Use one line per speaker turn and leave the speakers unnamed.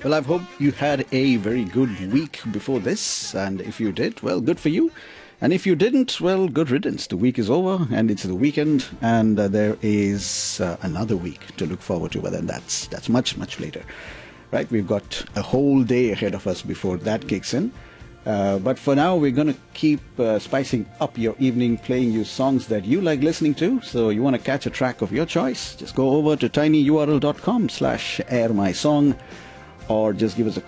Well, I hope you had a very good week before this, and if you did, well, good for you. And if you didn't, well, good riddance. The week is over, and it's the weekend, and there is another week to look forward to, but then that's much, much later. Right? We've got a whole day ahead of us before that kicks in. But for now, we're going to keep spicing up your evening, playing you songs that you like listening to. So you want to catch a track of your choice, just go over to tinyurl.com/airmysong, or just give us a